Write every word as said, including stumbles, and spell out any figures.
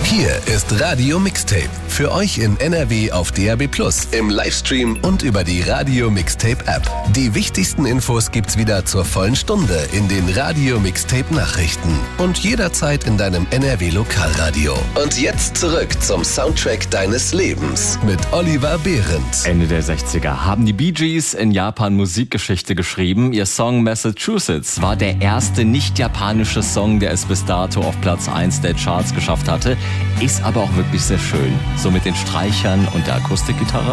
Hier ist Radio Mixtape. Für euch in N R W auf D A B plus, im Livestream und über die Radio Mixtape App. Die wichtigsten Infos gibt's wieder zur vollen Stunde in den Radio Mixtape Nachrichten und jederzeit in deinem N R W Lokalradio. Und jetzt zurück zum Soundtrack deines Lebens mit Oliver Behrendt. Ende der sechziger haben die Bee Gees in Japan Musikgeschichte geschrieben. Ihr Song Massachusetts war der erste nicht-japanische Song, der es bis dato auf Platz eins der Charts geschafft hatte. Ist aber auch wirklich sehr schön. So mit den Streichern und der Akustikgitarre.